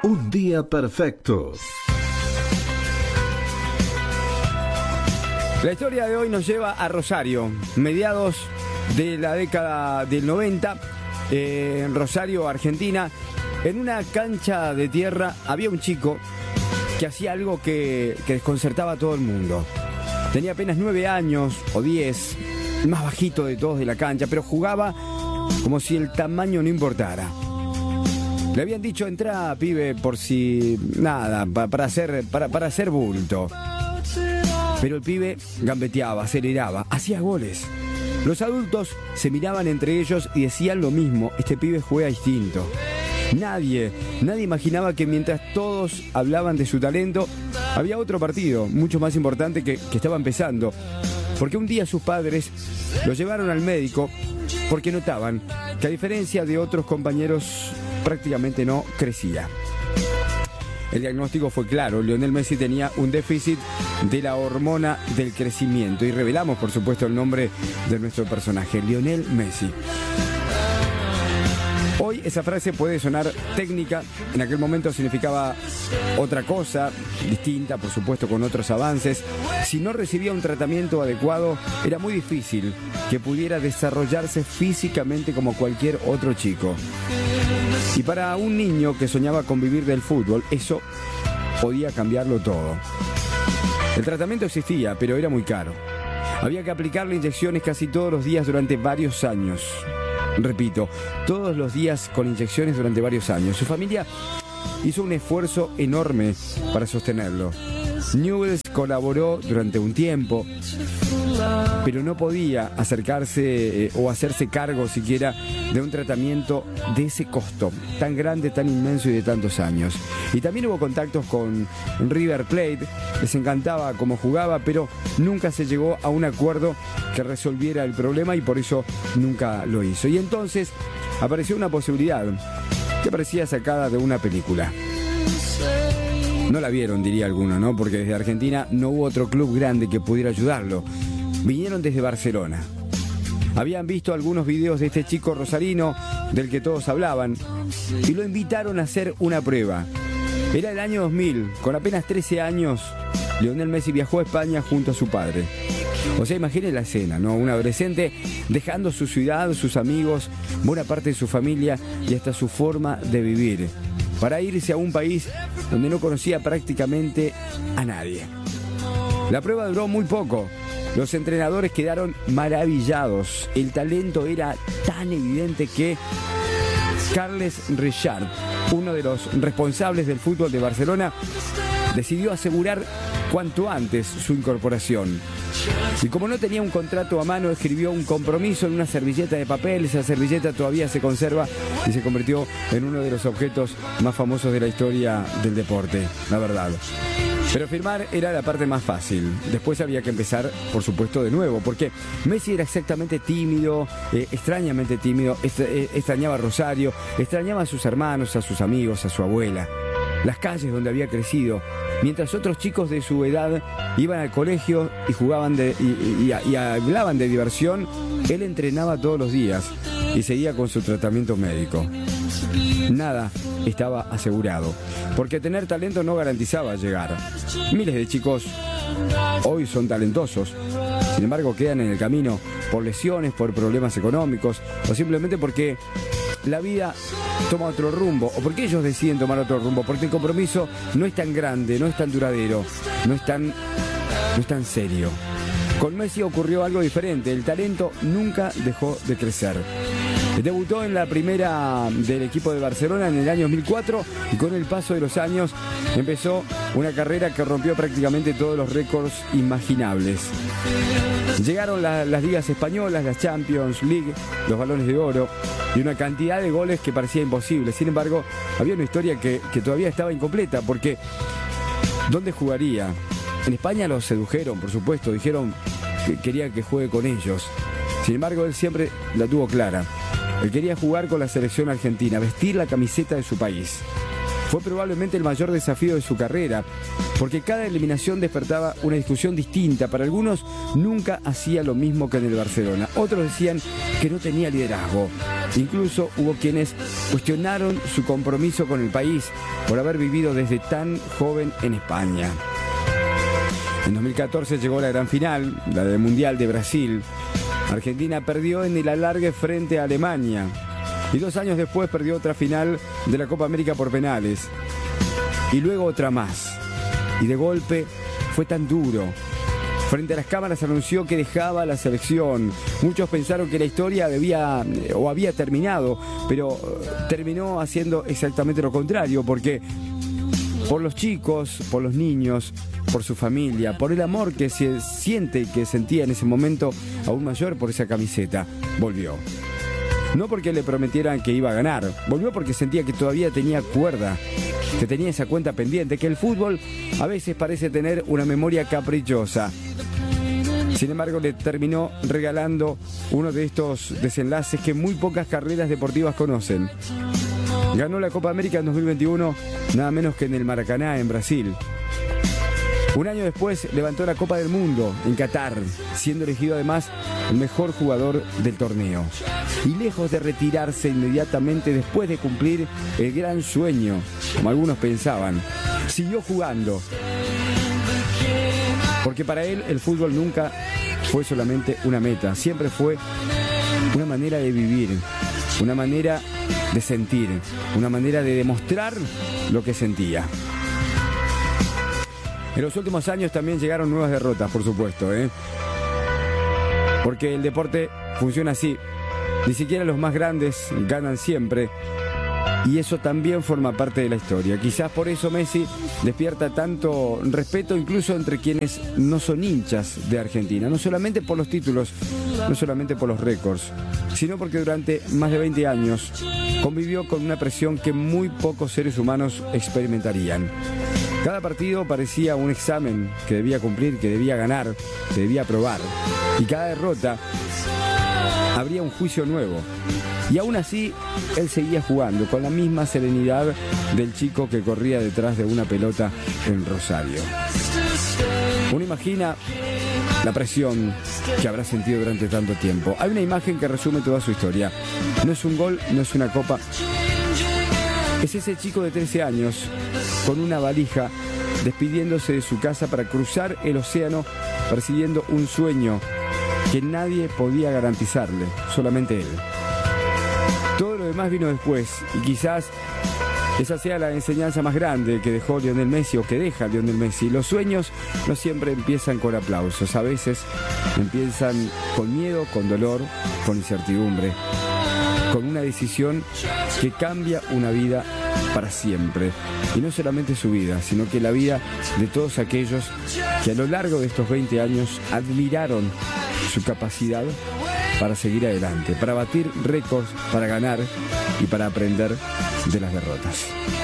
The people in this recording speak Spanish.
Un día perfecto. La historia de hoy nos lleva a Rosario, mediados de la década del 90, en Rosario, Argentina. En una cancha de tierra había un chico que hacía algo que desconcertaba a todo el mundo. Tenía apenas 9 años o 10, el más bajito de todos de la cancha, pero jugaba como si el tamaño no importara. Le habían dicho, entrá, pibe, por si nada, para hacer bulto. Pero el pibe gambeteaba, aceleraba, hacía goles. Los adultos se miraban entre ellos y decían lo mismo, este pibe juega distinto. Nadie imaginaba que mientras todos hablaban de su talento, había otro partido mucho más importante que estaba empezando. Porque un día sus padres lo llevaron al médico porque notaban que a diferencia de otros compañeros prácticamente no crecía. El diagnóstico fue claro, Lionel Messi tenía un déficit de la hormona del crecimiento y revelamos por supuesto el nombre de nuestro personaje, Lionel Messi. Hoy esa frase puede sonar técnica, en aquel momento significaba otra cosa, distinta, por supuesto, con otros avances. Si no recibía un tratamiento adecuado, era muy difícil que pudiera desarrollarse físicamente como cualquier otro chico. Y para un niño que soñaba con vivir del fútbol, eso podía cambiarlo todo. El tratamiento existía, pero era muy caro. Había que aplicarle inyecciones casi todos los días durante varios años. Repito, todos los días con inyecciones durante varios años. Su familia hizo un esfuerzo enorme para sostenerlo. Newell's colaboró durante un tiempo, pero no podía acercarse o hacerse cargo siquiera de un tratamiento de ese costo tan grande, tan inmenso y de tantos años. Y también hubo contactos con River Plate, les encantaba cómo jugaba, pero nunca se llegó a un acuerdo que resolviera el problema y por eso nunca lo hizo. Y entonces apareció una posibilidad que parecía sacada de una película. No la vieron, diría alguno, ¿no? Porque desde Argentina no hubo otro club grande que pudiera ayudarlo. Vinieron desde Barcelona. Habían visto algunos videos de este chico rosarino del que todos hablaban y lo invitaron a hacer una prueba. Era el año 2000, con apenas 13 años, Lionel Messi viajó a España junto a su padre. O sea, imaginen la escena, ¿no? Un adolescente dejando su ciudad, sus amigos, buena parte de su familia y hasta su forma de vivir, para irse a un país donde no conocía prácticamente a nadie. La prueba duró muy poco. Los entrenadores quedaron maravillados. El talento era tan evidente que Carles Richard, uno de los responsables del fútbol de Barcelona, decidió asegurar cuanto antes su incorporación. Y como no tenía un contrato a mano, escribió un compromiso en una servilleta de papel. Esa servilleta todavía se conserva y se convirtió en uno de los objetos más famosos de la historia del deporte, la verdad. Pero firmar era la parte más fácil. Después había que empezar, por supuesto, de nuevo, porque Messi era exactamente tímido, extrañamente tímido, extrañaba a Rosario, extrañaba a sus hermanos, a sus amigos, a su abuela, las calles donde había crecido. Mientras otros chicos de su edad iban al colegio y jugaban y hablaban de diversión, él entrenaba todos los días y seguía con su tratamiento médico. Nada estaba asegurado, porque tener talento no garantizaba llegar. Miles de chicos hoy son talentosos, sin embargo quedan en el camino por lesiones, por problemas económicos o simplemente porque la vida toma otro rumbo, o porque ellos deciden tomar otro rumbo, porque el compromiso no es tan grande, no es tan duradero, no es tan serio. Con Messi ocurrió algo diferente, el talento nunca dejó de crecer. Debutó en la primera del equipo de Barcelona en el año 2004 y con el paso de los años empezó una carrera que rompió prácticamente todos los récords imaginables. Llegaron las ligas españolas, las Champions League, los Balones de Oro y una cantidad de goles que parecía imposible. Sin embargo, había una historia que todavía estaba incompleta, porque ¿dónde jugaría? En España lo sedujeron, por supuesto, dijeron que querían que juegue con ellos. Sin embargo, él siempre la tuvo clara. Él quería jugar con la selección argentina, vestir la camiseta de su país. Fue probablemente el mayor desafío de su carrera, porque cada eliminación despertaba una discusión distinta. Para algunos nunca hacía lo mismo que en el Barcelona. Otros decían que no tenía liderazgo. Incluso hubo quienes cuestionaron su compromiso con el país por haber vivido desde tan joven en España. En 2014 llegó la gran final, la del Mundial de Brasil. Argentina perdió en el alargue frente a Alemania. Y 2 años después perdió otra final de la Copa América por penales. Y luego otra más. Y de golpe fue tan duro. Frente a las cámaras anunció que dejaba la selección. Muchos pensaron que la historia había terminado, pero terminó haciendo exactamente lo contrario, porque por los chicos, por los niños, por su familia, por el amor que se siente y que sentía en ese momento aún mayor por esa camiseta, volvió. No porque le prometieran que iba a ganar, volvió porque sentía que todavía tenía cuerda, que tenía esa cuenta pendiente, que el fútbol a veces parece tener una memoria caprichosa. Sin embargo, le terminó regalando uno de estos desenlaces que muy pocas carreras deportivas conocen. Ganó la Copa América en 2021, nada menos que en el Maracaná, en Brasil. Un año después levantó la Copa del Mundo en Qatar, siendo elegido además el mejor jugador del torneo. Y lejos de retirarse inmediatamente después de cumplir el gran sueño, como algunos pensaban, siguió jugando. Porque para él el fútbol nunca fue solamente una meta, siempre fue una manera de vivir, una manera de sentir, una manera de demostrar lo que sentía. En los últimos años también llegaron nuevas derrotas, por supuesto, porque el deporte funciona así. Ni siquiera los más grandes ganan siempre. Y eso también forma parte de la historia. Quizás por eso Messi despierta tanto respeto incluso entre quienes no son hinchas de Argentina. No solamente por los títulos, no solamente por los récords, sino porque durante más de 20 años convivió con una presión que muy pocos seres humanos experimentarían. Cada partido parecía un examen que debía cumplir, que debía ganar, que debía aprobar. Y cada derrota habría un juicio nuevo. Y aún así, él seguía jugando con la misma serenidad del chico que corría detrás de una pelota en Rosario. Uno imagina la presión que habrá sentido durante tanto tiempo. Hay una imagen que resume toda su historia. No es un gol, no es una copa. Es ese chico de 13 años con una valija despidiéndose de su casa para cruzar el océano persiguiendo un sueño que nadie podía garantizarle, solamente él. Todo lo demás vino después y quizás esa sea la enseñanza más grande que dejó Lionel Messi o que deja Lionel Messi. Los sueños no siempre empiezan con aplausos, a veces empiezan con miedo, con dolor, con incertidumbre, con una decisión que cambia una vida para siempre. Y no solamente su vida, sino que la vida de todos aquellos que a lo largo de estos 20 años admiraron su capacidad para seguir adelante, para batir récords, para ganar y para aprender de las derrotas.